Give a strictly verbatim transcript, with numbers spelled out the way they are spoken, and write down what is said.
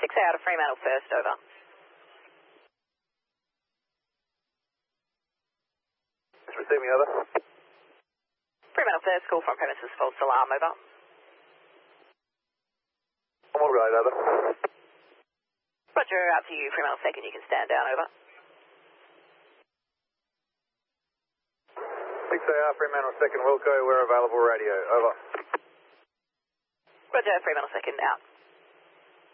six A out of Fremantle first, over. Receiving, over. Fremantle first, call from premises, false alarm, over. I'm all right, over. Roger, out to you, Fremantle second, you can stand down, over. six A R, Fremantle second, Wilco, we're available, radio, over. Roger, Fremantle second, out.